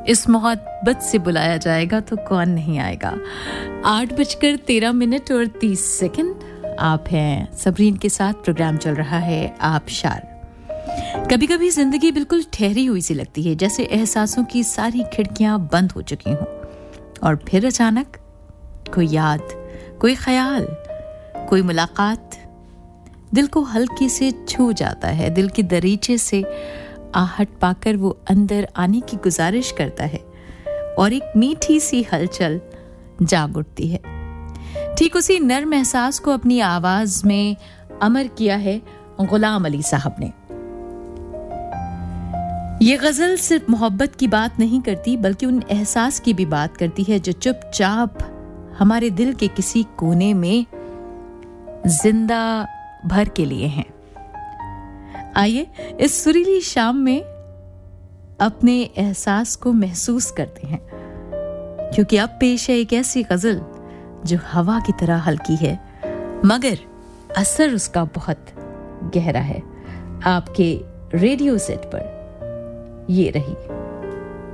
इस मोहब्बत से बुलाया जाएगा तो कौन नहीं आएगा। 8:13 आप हैं सबरीन के साथ, प्रोग्राम चल रहा है आबशार। कभी कभी जिंदगी बिल्कुल ठहरी हुई सी लगती है, जैसे एहसासों की सारी खिड़कियां बंद हो चुकी हों, और फिर अचानक कोई याद, कोई ख्याल, कोई मुलाकात दिल को हल्के से छू जाता है। दिल की दरीचे से आहट पाकर वो अंदर आने की गुजारिश करता है और एक मीठी सी हलचल जाग उठती है। ठीक उसी नर्म एहसास को अपनी आवाज में अमर किया है गुलाम अली साहब ने। ये गजल सिर्फ मोहब्बत की बात नहीं करती, बल्कि उन एहसास की भी बात करती है जो चुपचाप हमारे दिल के किसी कोने में जिंदा भर के लिए हैं। आइए इस सुरीली शाम में अपने एहसास को महसूस करते हैं, क्योंकि अब पेश है एक ऐसी गजल जो हवा की तरह हल्की है, मगर असर उसका बहुत गहरा है। आपके रेडियो सेट पर ये रही